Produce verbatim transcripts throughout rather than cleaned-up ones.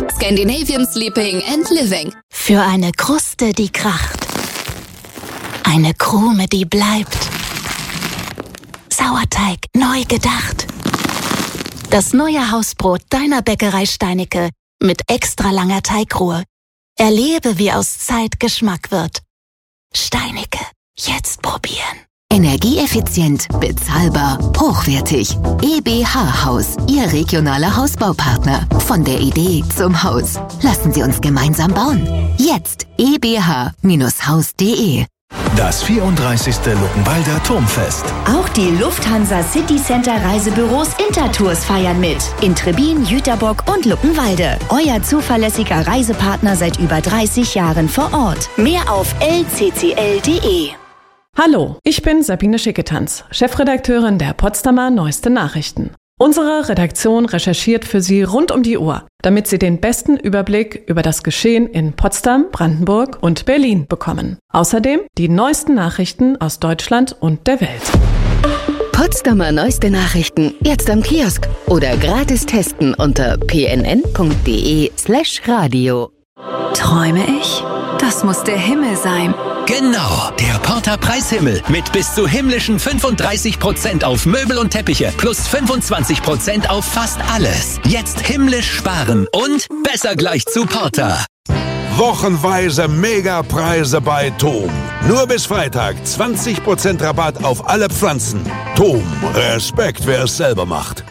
Scandinavian Sleeping and Living. Für eine Kruste, die kracht. Eine Krume, die bleibt. Sauerteig neu gedacht. Das neue Hausbrot deiner Bäckerei Steinicke mit extra langer Teigruhe. Erlebe, wie aus Zeit Geschmack wird. Steinicke, jetzt probieren. Energieeffizient, bezahlbar, hochwertig. E B H Haus, Ihr regionaler Hausbaupartner. Von der Idee zum Haus. Lassen Sie uns gemeinsam bauen. Jetzt e b h Bindestrich haus punkt d e. Das vierunddreißigste Luckenwalder Turmfest. Auch die Lufthansa City Center Reisebüros Intertours feiern mit. In Trebin, Jüterbock und Luckenwalde. Euer zuverlässiger Reisepartner seit über dreißig Jahren vor Ort. Mehr auf l c c l punkt d e. Hallo, ich bin Sabine Schicketanz, Chefredakteurin der Potsdamer Neueste Nachrichten. Unsere Redaktion recherchiert für Sie rund um die Uhr, damit Sie den besten Überblick über das Geschehen in Potsdam, Brandenburg und Berlin bekommen. Außerdem die neuesten Nachrichten aus Deutschland und der Welt. Potsdamer Neueste Nachrichten jetzt am Kiosk oder gratis testen unter p n n punkt d e slash radio. Träume ich? Das muss der Himmel sein. Genau, der Porter Preishimmel mit bis zu himmlischen fünfunddreißig Prozent auf Möbel und Teppiche plus fünfundzwanzig Prozent auf fast alles. Jetzt himmlisch sparen und besser gleich zu Porter. Wochenweise Megapreise bei Thom. Nur bis Freitag zwanzig Prozent Rabatt auf alle Pflanzen. Thom, Respekt, wer es selber macht.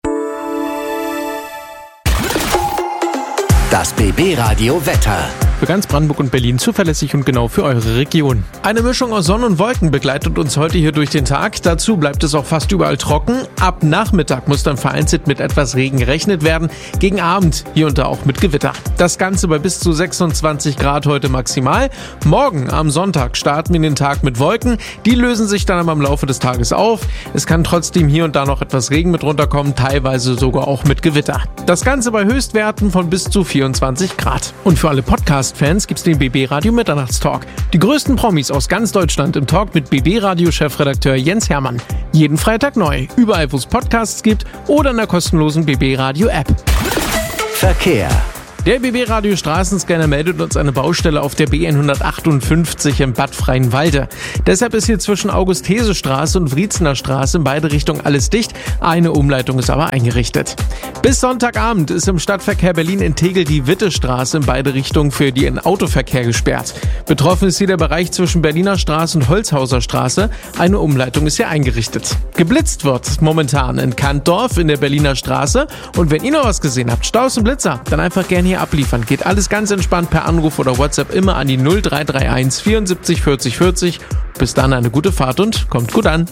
Das B B-Radio Wetter. Für ganz Brandenburg und Berlin zuverlässig und genau für eure Region. Eine Mischung aus Sonne und Wolken begleitet uns heute hier durch den Tag. Dazu bleibt es auch fast überall trocken. Ab Nachmittag muss dann vereinzelt mit etwas Regen gerechnet werden. Gegen Abend hier und da auch mit Gewitter. Das Ganze bei bis zu sechsundzwanzig Grad heute maximal. Morgen am Sonntag starten wir den Tag mit Wolken. Die lösen sich dann aber im Laufe des Tages auf. Es kann trotzdem hier und da noch etwas Regen mit runterkommen, teilweise sogar auch mit Gewitter. Das Ganze bei Höchstwerten von bis zu vierundzwanzig Grad. Und für alle Podcast Fans gibt's den B B-Radio Mitternachtstalk. Die größten Promis aus ganz Deutschland im Talk mit B B-Radio-Chefredakteur Jens Hermann. Jeden Freitag neu, überall wo es Podcasts gibt oder in der kostenlosen B B-Radio-App. Verkehr. Der B B-Radio Straßenscanner meldet uns eine Baustelle auf der B hundertachtundfünfzig im Bad Freienwalde. Deshalb ist hier zwischen August-Hese-Straße und Wriezener Straße in beide Richtungen alles dicht. Eine Umleitung ist aber eingerichtet. Bis Sonntagabend ist im Stadtverkehr Berlin in Tegel die Wittestraße in beide Richtungen für den Autoverkehr gesperrt. Betroffen ist hier der Bereich zwischen Berliner Straße und Holzhauser Straße. Eine Umleitung ist hier eingerichtet. Geblitzt wird momentan in Kantdorf in der Berliner Straße. Und wenn ihr noch was gesehen habt, Staus und Blitzer, dann einfach gerne hier abliefern. Geht alles ganz entspannt per Anruf oder WhatsApp immer an die null drei drei eins vierundsiebzig vierzig vierzig. Bis dann eine gute Fahrt und kommt gut an.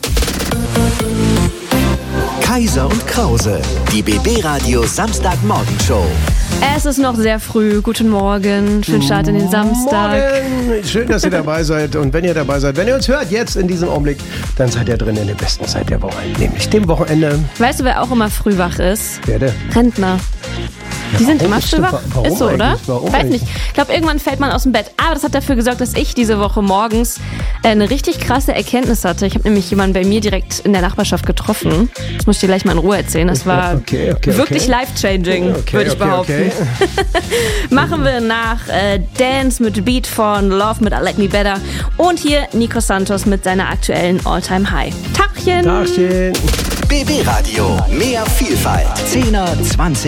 Kaiser und Krause, die B B-Radio Samstagmorgenshow. Es ist noch sehr früh. Guten Morgen. Schönen Start in den Samstag. Morgen. Schön, dass ihr dabei seid. Und wenn ihr dabei seid, wenn ihr uns hört jetzt in diesem Augenblick, dann seid ihr drin in der besten Zeit der Woche, nämlich dem Wochenende. Weißt du, wer auch immer früh wach ist? Wer denn? Rentner. Die sind immer früh wach. Ist so, oder? Warum Weiß nicht. Ich glaube, irgendwann fällt man aus dem Bett. Aber das hat dafür gesorgt, dass ich diese Woche morgens eine richtig krasse Erkenntnis hatte. Ich habe nämlich jemanden bei mir direkt in der Nachbarschaft getroffen. Das muss ich dir gleich mal in Ruhe erzählen. Das war okay, okay, wirklich okay. life-changing, okay, würde ich okay, behaupten. Okay. Machen wir nach äh, Dance mit Beat von Love mit I Like Me Better. Und hier Nico Santos mit seiner aktuellen All-Time-High. Tachchen! Tachchen! B B-Radio, mehr Vielfalt. zehner, zwanzig